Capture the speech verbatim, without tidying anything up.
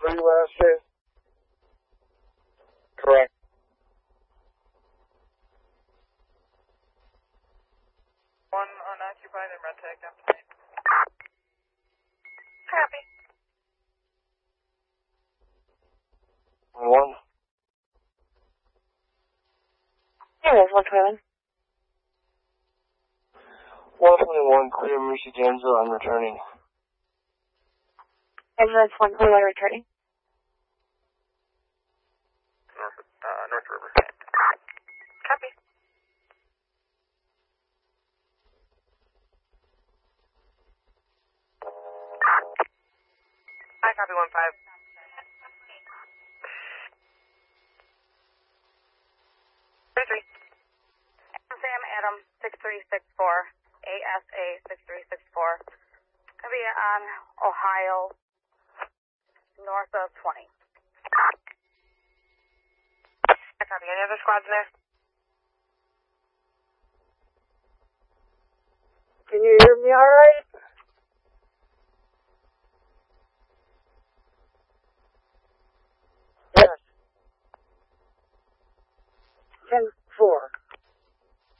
three last shift? Correct. One unoccupied and red tag down tonight. Copy. One. Here it is, one twenty-one. one twenty-one, clear Mercy Janesville, I'm returning. Ambulance one twenty-one returning. North, uh, North River. Copy. I copy one five. Three three. Sam Adam six three six four. A S A six three six four. Gonna be on Ohio, north of twenty. I copy. Any other squads there? Can you hear me all right?